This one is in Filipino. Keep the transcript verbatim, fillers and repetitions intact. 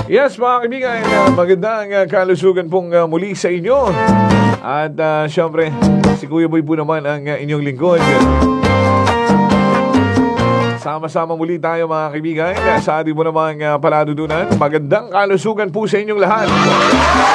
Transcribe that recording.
Yes, mga kaibigan, uh, magandang uh, kalusugan pong uh, muli sa inyo. At uh, syempre, si Kuya Boy po naman ang uh, inyong lingkod. Sama-sama muli tayo mga kaibigan sa ating po namang uh, paladudunan. Magandang kalusugan po sa inyong lahat.